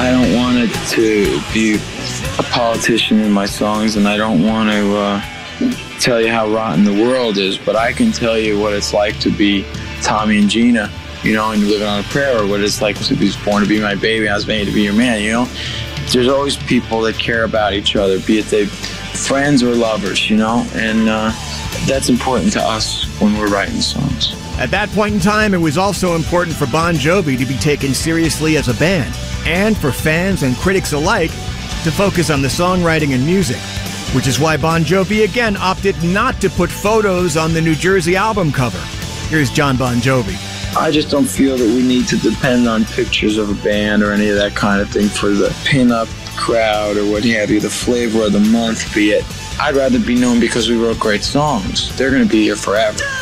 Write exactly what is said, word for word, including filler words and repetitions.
I don't want it to be a politician in my songs, and I don't want to uh, tell you how rotten the world is, but I can tell you what it's like to be Tommy and Gina, you know, and living on a prayer, or what it's like to be born to be my baby, I was made to be your man, you know. There's always people that care about each other, be it they friends or lovers, you know, and uh, that's important to us when we're writing songs. At that point in time, it was also important for Bon Jovi to be taken seriously as a band, and for fans and critics alike to focus on the songwriting and music, which is why Bon Jovi again opted not to put photos on the New Jersey album cover. Here's Jon Bon Jovi. I just don't feel that we need to depend on pictures of a band or any of that kind of thing for the pin-up crowd or what have you, the flavor of the month be it. I'd rather be known because we wrote great songs. They're going to be here forever.